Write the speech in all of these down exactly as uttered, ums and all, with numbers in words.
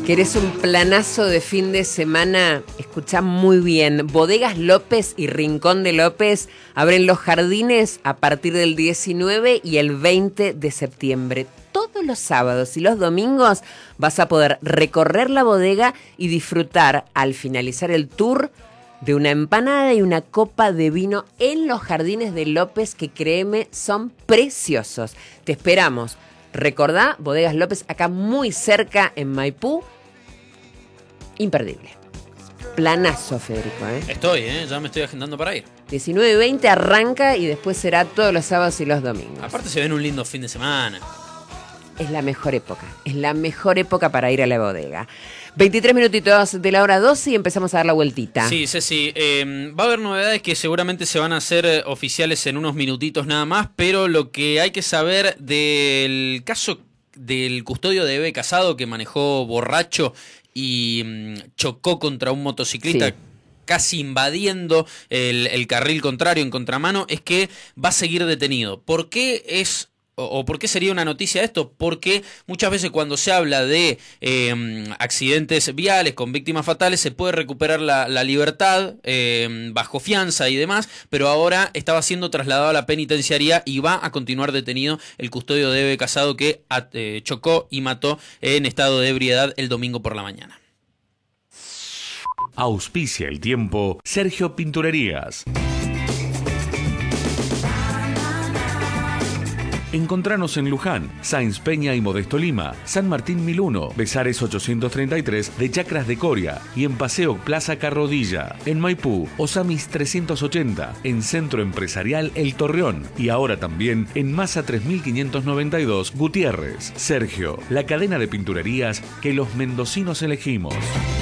¿Querés un planazo de fin de semana? Escuchá muy bien. Bodegas López y Rincón de López abren los jardines a partir del diecinueve y el veinte de septiembre. Todos los sábados y los domingos vas a poder recorrer la bodega y disfrutar al finalizar el tour de una empanada y una copa de vino en los jardines de López, que créeme, son preciosos. Te esperamos. Recordá, Bodegas López, acá muy cerca en Maipú. Imperdible. Planazo, Federico, ¿eh? Estoy, ¿eh? Ya me estoy agendando para ir. diecinueve y veinte arranca y después será todos los sábados y los domingos. Aparte se ven un lindo fin de semana. Es la mejor época. Es la mejor época para ir a la bodega. veintitrés minutitos de la hora doce y empezamos a dar la vueltita. Sí, Ceci. Eh, va a haber novedades que seguramente se van a hacer eh, oficiales en unos minutitos nada más, pero lo que hay que saber del caso del custodio de Eve Casado, que manejó borracho y mmm, chocó contra un motociclista, sí, casi invadiendo el, el carril contrario en contramano, es que va a seguir detenido. ¿Por qué es... ¿O por qué sería una noticia esto? Porque muchas veces cuando se habla de eh, accidentes viales con víctimas fatales se puede recuperar la, la libertad eh, bajo fianza y demás, pero ahora estaba siendo trasladado a la penitenciaría y va a continuar detenido el custodio de Eve Casado, que eh, chocó y mató en estado de ebriedad el domingo por la mañana. Auspicia el tiempo Sergio Pinturerías. Encontranos en Luján, Sáenz Peña y Modesto Lima, San Martín mil uno, Besares ochocientos treinta y tres de Chacras de Coria y en Paseo Plaza Carrodilla. En Maipú, Osamis trescientos ochenta, en Centro Empresarial El Torreón y ahora también en Masa tres mil quinientos noventa y dos Gutiérrez. Sergio, la cadena de pinturerías que los mendocinos elegimos.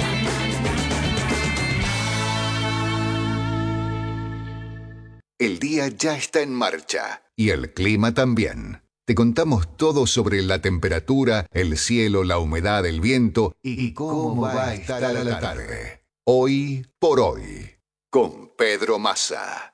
El día ya está en marcha y el clima también. Te contamos todo sobre la temperatura, el cielo, la humedad, el viento y cómo va a estar a la tarde. Hoy por hoy, con Pedro Massa.